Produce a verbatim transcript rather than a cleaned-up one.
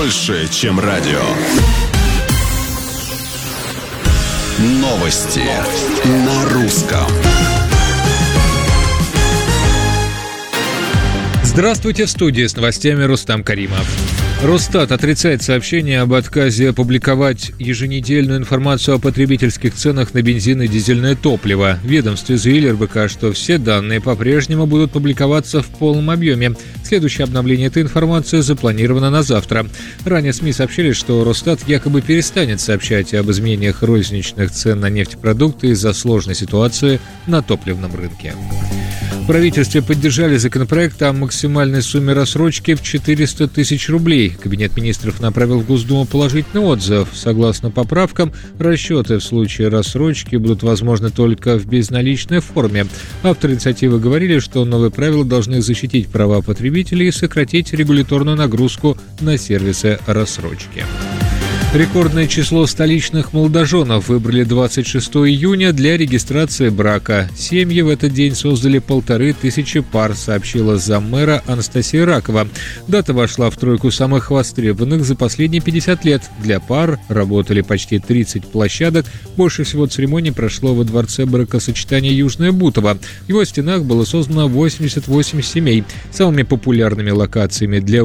больше, чем радио. Новости на русском. Здравствуйте, в студии с новостями Рустам Каримов. Росстат отрицает сообщение об отказе опубликовать еженедельную информацию о потребительских ценах на бензин и дизельное топливо. В ведомстве заявили эр бэ ка, что все данные по-прежнему будут публиковаться в полном объеме. Следующее обновление этой информации запланировано на завтра. Ранее СМИ сообщили, что Росстат якобы перестанет сообщать об изменениях розничных цен на нефтепродукты из-за сложной ситуации на топливном рынке. В правительстве поддержали законопроект о максимальной сумме рассрочки в четыреста тысяч рублей. Кабинет министров направил в Госдуму положительный отзыв. Согласно поправкам, расчеты в случае рассрочки будут возможны только в безналичной форме. Авторы инициативы говорили, что новые правила должны защитить права потребителей и сократить регуляторную нагрузку на сервисы рассрочки. Рекордное число столичных молодоженов выбрали двадцать шестого июня для регистрации брака. Семьи в этот день создали полторы тысячи пар, сообщила заммэра Анастасия Ракова. Дата вошла в тройку самых востребованных за последние пятьдесят лет. Для пар работали почти тридцать площадок. Больше всего церемоний прошло во дворце бракосочетания Южное Бутово. В его стенах было создано восемьдесят восемь семей. Самыми популярными локациями для